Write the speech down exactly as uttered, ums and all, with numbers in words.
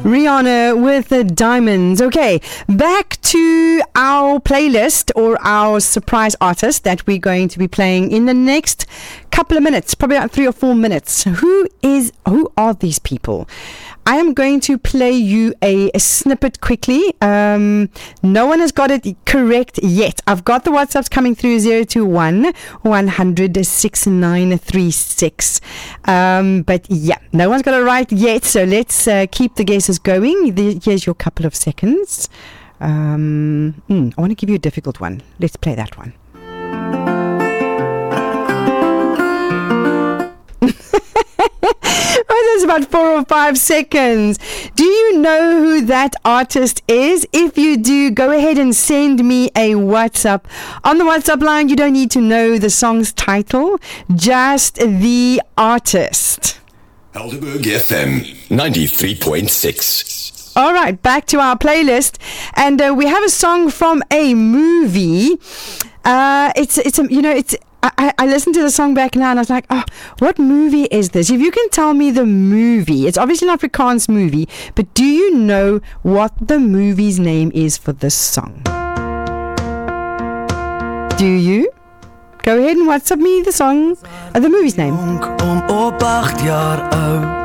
Rihanna with the Diamonds. Okay, back to our playlist or our surprise artist that we're going to be playing in the next couple of minutes, probably about three or four minutes. Who is, who are these people? I am going to play you a, a snippet quickly. Um, no one has got it correct yet. I've got the WhatsApps coming through zero two one, one hundred, six nine three six. Um, but yeah, no one's got it right yet. So let's uh, keep the guesses going. Here's your couple of seconds. Um, mm, I want to give you a difficult one. Let's play that one. Oh, there's about four or five seconds. Do you know who that artist is? If you do, go ahead and send me a WhatsApp. On the WhatsApp line, you don't need to know the song's title, just the artist. Helderberg F M ninety-three point six. All right, back to our playlist. And uh, we have a song from a movie. Uh, it's, it's a, you know, it's... I, I listened to the song back now and I was like, oh, what movie is this? If you can tell me the movie, it's obviously an Afrikaans movie, but do you know what the movie's name is for this song? Do you? Go ahead and WhatsApp me the song, uh, the movie's name.